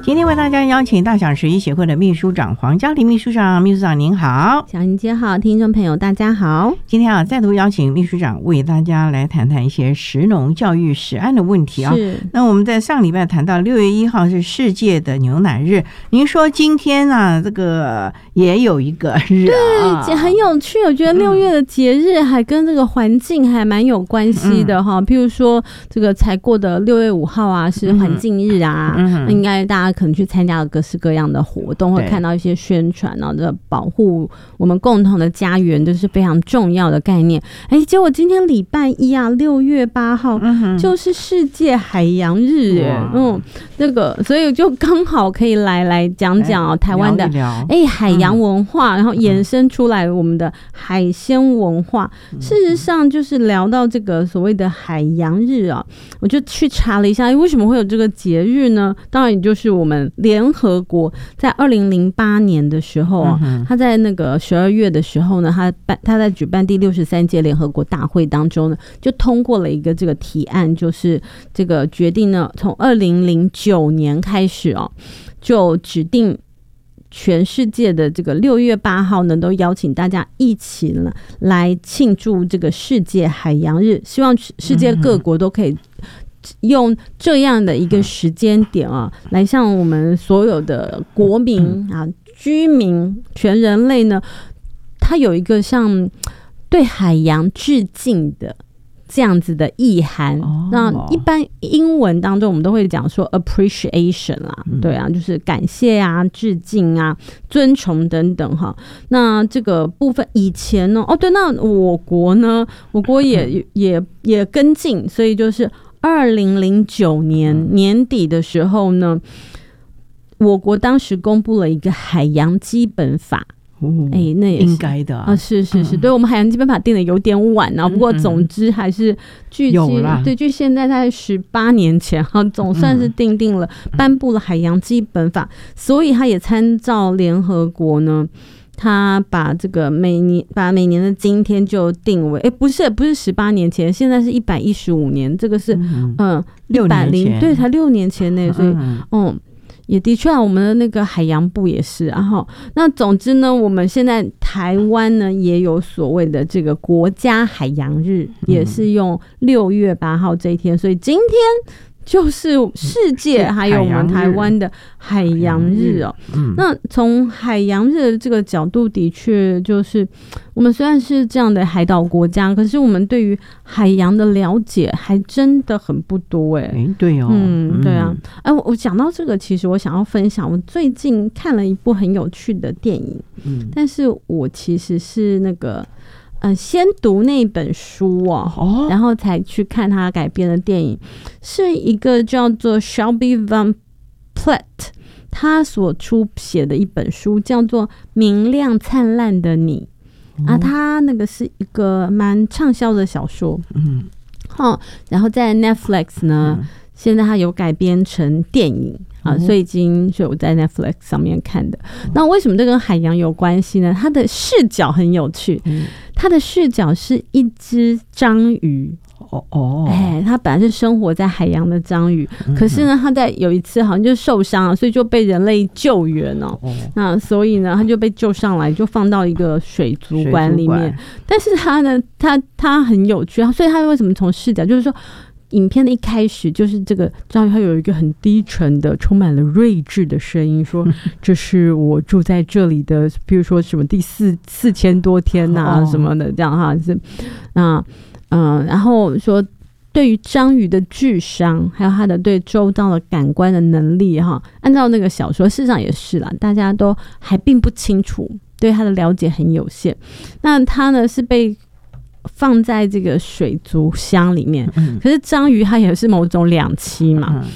今天为大家邀请大小十一协会的秘书长黄嘉玲秘书长，秘书长您好。 小莹姐好，听众朋友大家好。 今天再度邀请秘书长为大家来谈谈一些食农教育食安的问题啊。那我们在上礼拜谈到6月1号是世界的牛奶日，您说今天啊这个也有一个日啊， 对，很有趣。我觉得6月的节日还跟这个环境还蛮有关系的哈。譬如说这个才过的6月5号啊是环境日啊，那应该大家可能去参加了各式各样的活动，会看到一些宣传啊，这保护我们共同的家园都是非常重要的概念。结果今天礼拜一啊，6月8号就是世界海洋日耶。那个所以就刚好可以来讲讲台湾的海洋文化，然后衍生出来我们的海鲜文化。事实上就是聊到这个所谓的海洋日啊，我就去查了一下，为什么会有这个节日呢？当然也就是我们联合国在2008年的时候啊，他在那个12月的时候呢，他在举办第63届联合国大会当中呢，就通过了一个这个提案，就是这个决定呢，从2009年开始啊，就指定全世界的这个6月8号呢，都邀请大家一起来庆祝这个世界海洋日，希望世界各国都可以用这样的一个时间点啊，来向我们所有的国民啊、居民、全人类呢，它有一个像对海洋致敬的这样子的意涵。那一般英文当中我们都会讲说 appreciation 啦，对啊，就是感谢啊、致敬啊、尊崇等等哈。那这个部分以前呢，对，那我国也跟进，所以就是2009年年底的时候呢，我国当时公布了一个海洋基本法。那也是应该的啊， 是，对，我们海洋基本法定的有点晚啊，不过总之还是距现在大概18年前哈，总算是定了颁布了海洋基本法，所以他也参照联合国呢，他把这个每年的今天就定为不是18年前，现在是115年，这个是 6年前， 对，才6年前呢，所以也的确我们的那个海洋部也是啊。那总之呢，我们现在台湾呢也有所谓的这个国家海洋日，也是用6月8号这一天，所以今天就是世界还有我们台湾的海洋日哦。那从海洋日的这个角度，的确就是我们虽然是这样的海岛国家，可是我们对于海洋的了解还真的很不多对哦， 对啊。我讲到这个，其实我想要分享，我最近看了一部很有趣的电影，但是我其实是那个先读那本书然后才去看他改编的电影，是一个叫做 Shelby Van Pelt 他所出写的一本书，叫做《明亮灿烂的你》他那个是一个蛮畅销的小说，然后在 Netflix 呢，现在它有改编成电影所以我在 Netflix 上面看的。那为什么这跟海洋有关系呢？它的视角很有趣，它的视角是一只章鱼。它本来是生活在海洋的章鱼，可是呢，它在有一次好像就受伤了，所以就被人类救援那所以呢，它就被救上来，就放到一个水族馆里面。但是它呢，它很有趣，所以它为什么从视角，就是说影片的一开始就是这个章鱼，它有一个很低沉的、充满了睿智的声音，说：“这是我住在这里的，比如说什么第4000多天什么的，这样哈是然后说对于章鱼的智商，还有它的对周遭的感官的能力按照那个小说，事实上也是啦，大家都还并不清楚，对它的了解很有限。那它呢是被放在这个水族箱里面，可是章鱼它也是某种两栖嘛，